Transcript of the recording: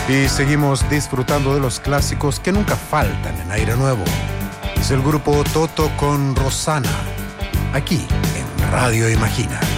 Y seguimos disfrutando de los clásicos que nunca faltan en Aire Nuevo. Es el grupo Toto con Rosana, aquí en Radio Imagina.